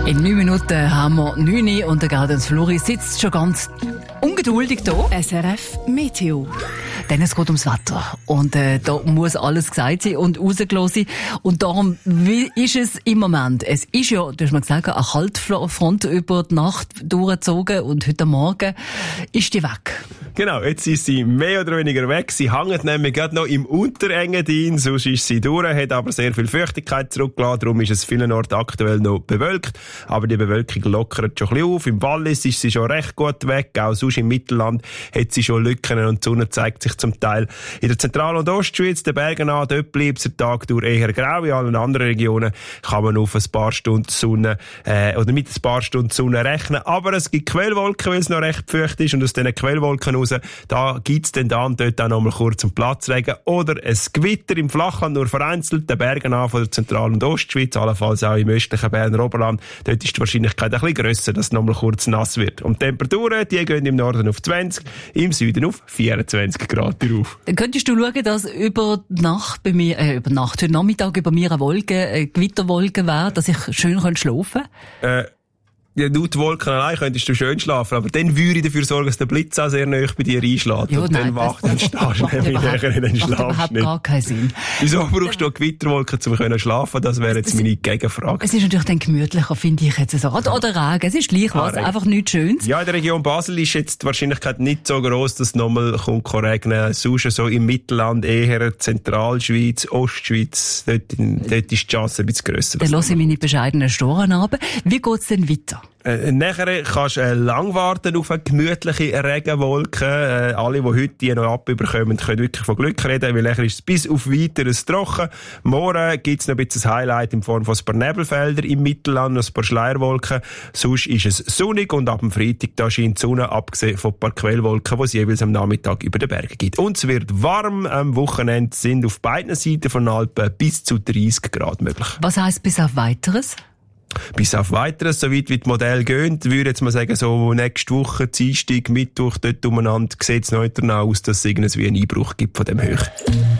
In 9 Minuten haben wir 9 Uhr und der Gaudenz Flori sitzt schon ganz ungeduldig da. SRF Meteo. Denn es geht ums Wetter. Und da muss alles gesagt sein und rausgelassen sein. Und darum, wie ist es im Moment? Es ist ja, du hast mal gesagt, eine Kaltfront über die Nacht durchgezogen und heute Morgen ist die weg. Genau, jetzt ist sie mehr oder weniger weg. Sie hängt nämlich gerade noch im Unterengadin, sonst ist sie durch, hat aber sehr viel Feuchtigkeit zurückgelassen, darum ist es vielen Orten aktuell noch bewölkt. Aber die Bewölkung lockert schon ein bisschen auf. Im Wallis ist sie schon recht gut weg, auch sonst im Mittelland hat sie schon Lücken und die Sonne zeigt sich zum Teil. In der Zentral- und Ostschweiz, den Bergen an, dort bleibt es der Tag durch eher grau. In allen anderen Regionen kann man auf ein paar Stunden Sonne, oder mit ein paar Stunden Sonne rechnen. Aber es gibt Quellwolken, weil es noch recht feucht ist, und aus diesen Quellwolken raus, da gibt's dann da und dort auch noch mal kurz einen Platzregen oder ein Gewitter im Flachland, nur vereinzelt, den Bergen an von der Zentral- und Ostschweiz, allenfalls auch im östlichen Berner Oberland. Dort ist die Wahrscheinlichkeit ein bisschen grösser, dass es noch mal kurz nass wird. Und die Temperaturen, die gehen im Norden auf 20, im Süden auf 24 Grad rauf. Dann könntest du schauen, dass über Nacht bei mir, heute Nachmittag über mir eine Gewitterwolke wäre, dass ich schön schlafen könnte? Ja, nur die Wolken allein könntest du schön schlafen, aber dann würde ich dafür sorgen, dass der Blitz auch sehr nahe bei dir einschlägt. Ja, und dann wachst dann stehst du nämlich nachher in den Schlaf. Das macht überhaupt gar keinen Sinn. Wieso brauchst du eine Gewitterwolke, um schlafen? Das wäre jetzt meine Gegenfrage. Es ist natürlich dann gemütlicher, finde ich jetzt so. Oder Regen, es ist gleich was, einfach nichts Schönes. Ja, in der Region Basel ist jetzt die Wahrscheinlichkeit nicht so gross, dass es nochmal regnen. Sonst so im Mittelland eher Zentralschweiz, Ostschweiz, dort ist die Chance ein bisschen grösser. Dann lasse ich meine bescheidenen Storen runter. Wie geht's denn weiter? Nachher kannst du lang warten auf eine gemütliche Regenwolke. Alle, die heute die noch abbekommen, können wirklich von Glück reden, weil nachher ist es bis auf Weiteres trocken. Morgen gibt's noch ein bisschen ein Highlight in Form von ein paar Nebelfelder im Mittelland, noch ein paar Schleierwolken. Sonst ist es sonnig und ab dem Freitag da scheint die Sonne, abgesehen von ein paar Quellwolken, die es jeweils am Nachmittag über den Bergen gibt. Und es wird warm. Am Wochenende sind auf beiden Seiten von den Alpen bis zu 30 Grad möglich. Was heisst bis auf Weiteres? Bis auf Weiteres, soweit wie die Modelle gehen, würde jetzt mal sagen, so nächste Woche, Dienstag, Mittwoch, dort umeinander, sieht es noch aus, dass es irgendwie einen Einbruch gibt von dem Höch.